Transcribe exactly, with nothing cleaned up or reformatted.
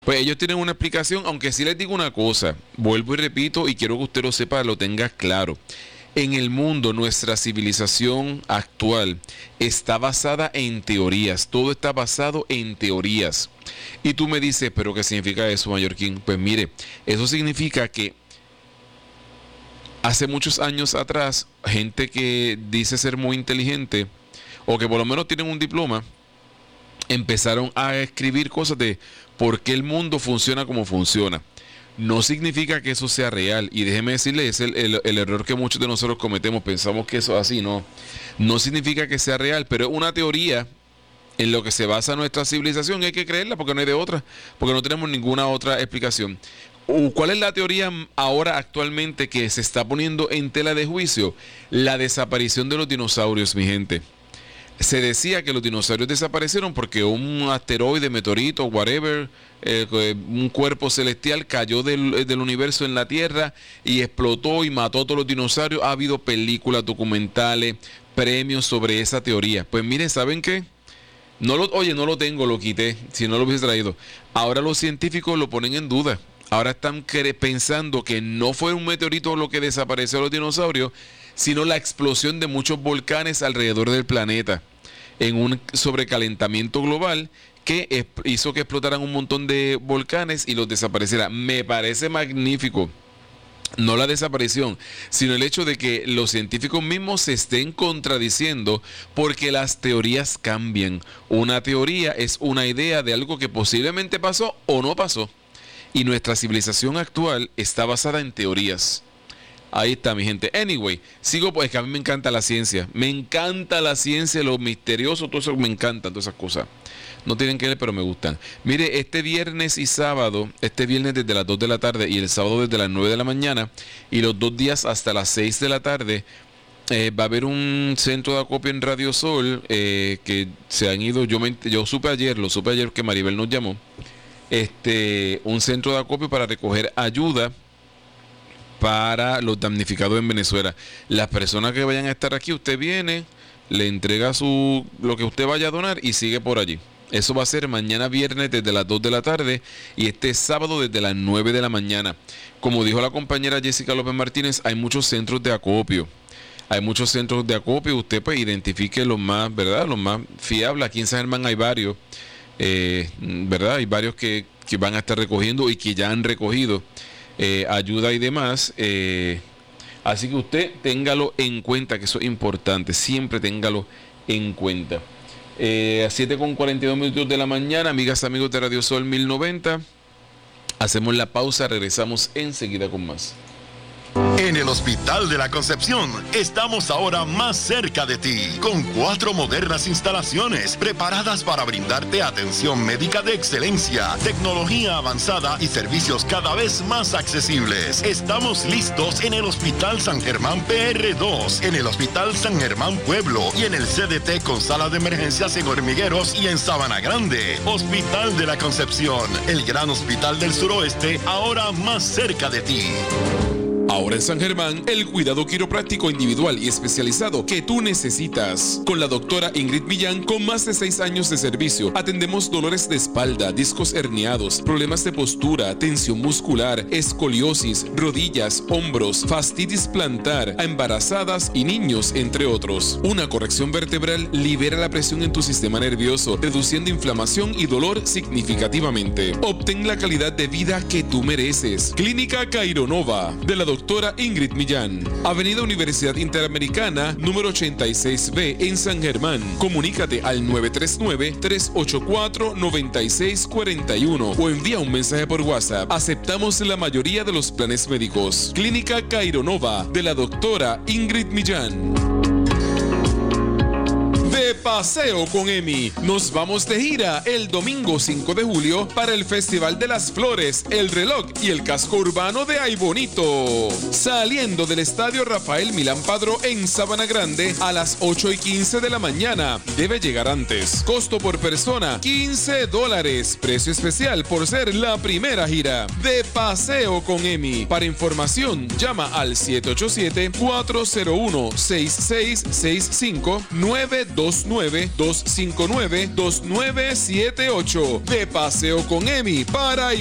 Pues ellos tienen una explicación, aunque sí les digo una cosa, vuelvo y repito y quiero que usted lo sepa, lo tenga claro. En el mundo, nuestra civilización actual está basada en teorías, todo está basado en teorías. Y tú me dices, ¿pero qué significa eso, Mallorquín? Pues mire, eso significa que hace muchos años atrás, gente que dice ser muy inteligente, o que por lo menos tienen un diploma, empezaron a escribir cosas de por qué el mundo funciona como funciona. No significa que eso sea real. Y déjeme decirle, es el, el, el error que muchos de nosotros cometemos. Pensamos que eso es así, no. No significa que sea real, pero es una teoría en lo que se basa nuestra civilización. Y hay que creerla porque no hay de otra. Porque no tenemos ninguna otra explicación. ¿Cuál es la teoría ahora actualmente que se está poniendo en tela de juicio? La desaparición de los dinosaurios, mi gente. Se decía que los dinosaurios desaparecieron porque un asteroide, meteorito, whatever, eh, un cuerpo celestial cayó del, del universo en la Tierra y explotó y mató a todos los dinosaurios. Ha habido películas, documentales, premios sobre esa teoría. Pues miren, ¿saben qué? No lo, oye, no lo tengo, lo quité, si no lo hubiese traído. Ahora los científicos lo ponen en duda. Ahora están pensando que no fue un meteorito lo que desapareció a los dinosaurios, sino la explosión de muchos volcanes alrededor del planeta en un sobrecalentamiento global que hizo que explotaran un montón de volcanes y los desaparecieran. Me parece magnífico. No la desaparición, sino el hecho de que los científicos mismos se estén contradiciendo porque las teorías cambian. Una teoría es una idea de algo que posiblemente pasó o no pasó. Y nuestra civilización actual está basada en teorías. Ahí está, mi gente. Anyway, sigo, pues que a mí me encanta la ciencia. Me encanta la ciencia, lo misterioso, todo eso me encanta, todas esas cosas. No tienen que ver, pero me gustan. Mire, este viernes y sábado, este viernes desde las dos de la tarde y el sábado desde las nueve de la mañana, y los dos días hasta las seis de la tarde, eh, va a haber un centro de acopio en Radio Sol, eh, que se han ido, yo, me, yo supe ayer, lo supe ayer que Maribel nos llamó, este, un centro de acopio para recoger ayuda para los damnificados en Venezuela. Las personas que vayan a estar aquí, usted viene, le entrega su lo que usted vaya a donar y sigue por allí. Eso va a ser mañana viernes desde las dos de la tarde y este sábado desde las nueve de la mañana. Como dijo la compañera Jessica López Martínez, hay muchos centros de acopio. Hay muchos centros de acopio. Usted pues identifique los más, ¿verdad? Los más fiables. Aquí en San Germán hay varios, eh, ¿verdad? Hay varios que, que van a estar recogiendo y que ya han recogido Eh, ayuda y demás, eh, así que usted téngalo en cuenta, que eso es importante, siempre téngalo en cuenta. eh, a siete con cuarenta y dos minutos de la mañana, amigas, amigos de Radio Sol mil noventa, hacemos la pausa, regresamos enseguida con más. En el Hospital de la Concepción estamos ahora más cerca de ti, con cuatro modernas instalaciones preparadas para brindarte atención médica de excelencia, tecnología avanzada y servicios cada vez más accesibles. Estamos listos en el Hospital San Germán P R dos, en el Hospital San Germán Pueblo y en el C D T con sala de emergencias en Hormigueros y en Sabana Grande. Hospital de la Concepción, el gran hospital del suroeste, ahora más cerca de ti. Ahora en San Germán, el cuidado quiropráctico individual y especializado que tú necesitas. Con la doctora Ingrid Millán, con más de seis años de servicio, atendemos dolores de espalda, discos herniados, problemas de postura, tensión muscular, escoliosis, rodillas, hombros, fastitis plantar, a embarazadas y niños, entre otros. Una corrección vertebral libera la presión en tu sistema nervioso, reduciendo inflamación y dolor significativamente. Obtén la calidad de vida que tú mereces. Clínica Caironova, de la doctora Doctora Ingrid Millán, Avenida Universidad Interamericana, número ochenta y seis B en San Germán. Comunícate al nueve tres nueve, tres ocho cuatro, nueve seis cuatro uno o envía un mensaje por WhatsApp. Aceptamos la mayoría de los planes médicos. Clínica Caironova, de la doctora Ingrid Millán. De paseo con Emi. Nos vamos de gira el domingo cinco de julio para el Festival de las Flores, el Reloj y el Casco Urbano de Ay Bonito. Saliendo del Estadio Rafael Milán Padró en Sabana Grande a las ocho y quince de la mañana. Debe llegar antes. Costo por persona quince dólares. Precio especial por ser la primera gira. De paseo con Emi. Para información, llama al siete ocho siete, cuatro cero uno, seis seis seis cinco, nueve dos nueve nueve, dos cinco nueve, dos nueve siete ocho. De Paseo con Emi para